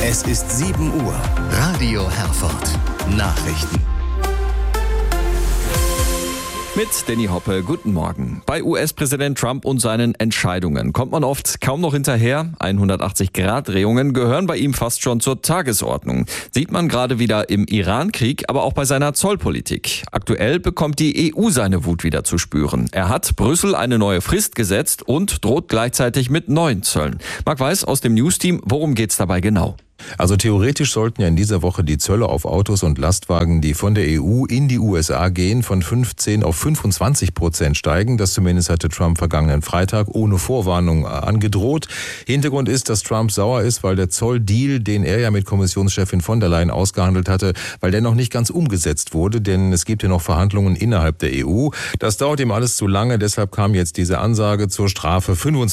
Es ist 7 Uhr. Radio Herford. Nachrichten. Mit Danny Hoppe, guten Morgen. Bei US-Präsident Trump und seinen Entscheidungen kommt man oft kaum noch hinterher. 180-Grad-Drehungen gehören bei ihm fast schon zur Tagesordnung. Sieht man gerade wieder im Iran-Krieg, aber auch bei seiner Zollpolitik. Aktuell bekommt die EU seine Wut wieder zu spüren. Er hat Brüssel eine neue Frist gesetzt und droht gleichzeitig mit neuen Zöllen. Marc Weiß aus dem News-Team, worum geht's dabei genau? Also theoretisch sollten ja in dieser Woche die Zölle auf Autos und Lastwagen, die von der EU in die USA gehen, von 15 auf 25% steigen. Das zumindest hatte Trump vergangenen Freitag ohne Vorwarnung angedroht. Hintergrund ist, dass Trump sauer ist, weil der Zolldeal, den er ja mit Kommissionschefin von der Leyen ausgehandelt hatte, weil der noch nicht ganz umgesetzt wurde, denn es gibt ja noch Verhandlungen innerhalb der EU. Das dauert ihm alles zu lange, deshalb kam jetzt diese Ansage zur Strafe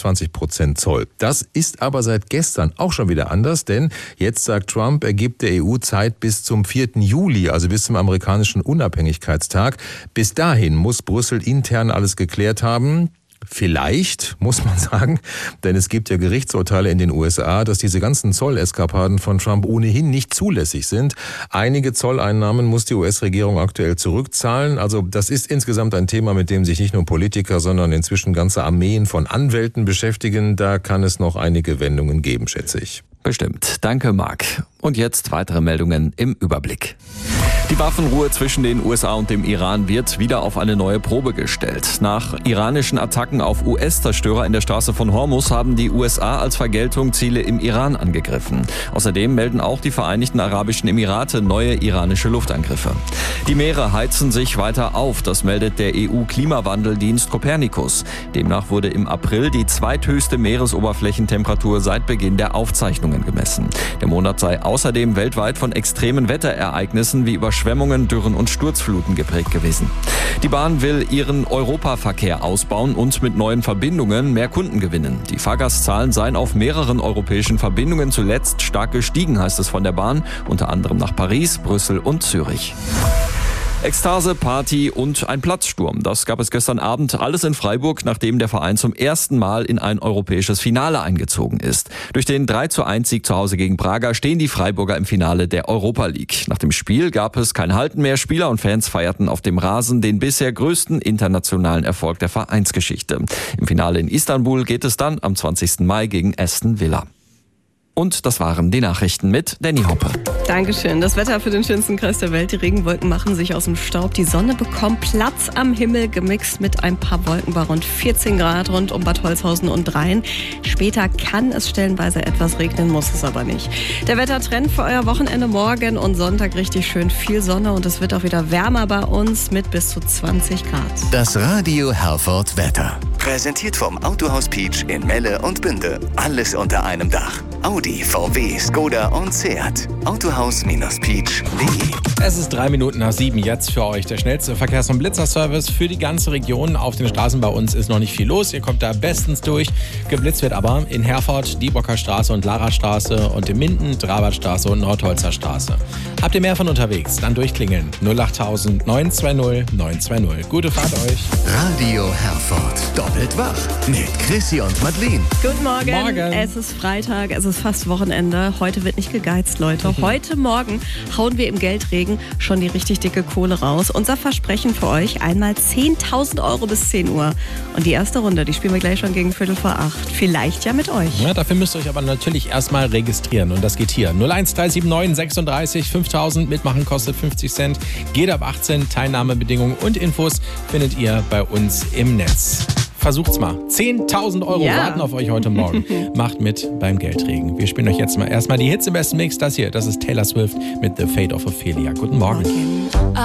25% Zoll. Das ist aber seit gestern auch schon wieder anders, denn jetzt sagt Trump, er gibt der EU Zeit bis zum 4. Juli, also bis zum amerikanischen Unabhängigkeitstag. Bis dahin muss Brüssel intern alles geklärt haben. Vielleicht, muss man sagen, denn es gibt ja Gerichtsurteile in den USA, dass diese ganzen Zolleskapaden von Trump ohnehin nicht zulässig sind. Einige Zolleinnahmen muss die US-Regierung aktuell zurückzahlen. Also das ist insgesamt ein Thema, mit dem sich nicht nur Politiker, sondern inzwischen ganze Armeen von Anwälten beschäftigen. Da kann es noch einige Wendungen geben, schätze ich. Bestimmt. Danke, Marc. Und jetzt weitere Meldungen im Überblick. Die Waffenruhe zwischen den USA und dem Iran wird wieder auf eine neue Probe gestellt. Nach iranischen Attacken auf US-Zerstörer in der Straße von Hormuz haben die USA als Vergeltung Ziele im Iran angegriffen. Außerdem melden auch die Vereinigten Arabischen Emirate neue iranische Luftangriffe. Die Meere heizen sich weiter auf, das meldet der EU-Klimawandeldienst Copernicus. Demnach wurde im April die zweithöchste Meeresoberflächentemperatur seit Beginn der Aufzeichnungen gemessen. Der Monat sei außerdem weltweit von extremen Wetterereignissen wie Überschwemmungen, Dürren und Sturzfluten geprägt gewesen. Die Bahn will ihren Europaverkehr ausbauen und mit neuen Verbindungen mehr Kunden gewinnen. Die Fahrgastzahlen seien auf mehreren europäischen Verbindungen zuletzt stark gestiegen, heißt es von der Bahn, unter anderem nach Paris, Brüssel und Zürich. Ekstase, Party und ein Platzsturm. Das gab es gestern Abend alles in Freiburg, nachdem der Verein zum ersten Mal in ein europäisches Finale eingezogen ist. Durch den 3:1-Sieg zu Hause gegen Braga stehen die Freiburger im Finale der Europa League. Nach dem Spiel gab es kein Halten mehr. Spieler und Fans feierten auf dem Rasen den bisher größten internationalen Erfolg der Vereinsgeschichte. Im Finale in Istanbul geht es dann am 20. Mai gegen Aston Villa. Und das waren die Nachrichten mit Danny Hoppe. Dankeschön. Das Wetter für den schönsten Kreis der Welt. Die Regenwolken machen sich aus dem Staub. Die Sonne bekommt Platz am Himmel, gemixt mit ein paar Wolken bei rund 14 Grad rund um Bad Holzhausen und Rhein. Später kann es stellenweise etwas regnen, muss es aber nicht. Der Wettertrend für euer Wochenende: morgen und Sonntag richtig schön viel Sonne und es wird auch wieder wärmer bei uns mit bis zu 20 Grad. Das Radio Herford Wetter. Präsentiert vom Autohaus Peach in Melle und Bünde. Alles unter einem Dach. Audi, VW, Skoda und Seat. Autohaus-Peach.de. Es ist 7:03 jetzt für euch der schnellste Verkehrs- und Blitzerservice für die ganze Region. Auf den Straßen bei uns ist noch nicht viel los. Ihr kommt da bestens durch. Geblitzt wird aber in Herford, Diebocker Straße und Larastraße und in Minden, Drabertstraße und Nordholzer Straße. Habt ihr mehr von unterwegs? Dann durchklingeln. 08000 920 920. Gute Fahrt euch. Radio Herford. Doppelt wach. Mit Chrissy und Madeleine. Guten Morgen. Morgen. Es ist Freitag, es ist fast Wochenende. Heute wird nicht gegeizt, Leute. Heute Morgen hauen wir im Geldregen schon die richtig dicke Kohle raus. Unser Versprechen für euch: einmal 10.000 Euro bis 10 Uhr. Und die erste Runde, die spielen wir gleich schon gegen 7:45. Vielleicht ja mit euch. Ja, dafür müsst ihr euch aber natürlich erstmal registrieren. Und das geht hier. 01379 36 5000. Mitmachen kostet 50 Cent. Geht ab 18. Teilnahmebedingungen und Infos findet ihr bei uns im Netz. Versucht's mal. 10.000 Euro warten auf euch heute Morgen. Macht mit beim Geldregen. Wir spielen euch jetzt mal erstmal die Hits im besten Mix. Das hier, das ist Taylor Swift mit The Fate of Ophelia. Guten Morgen.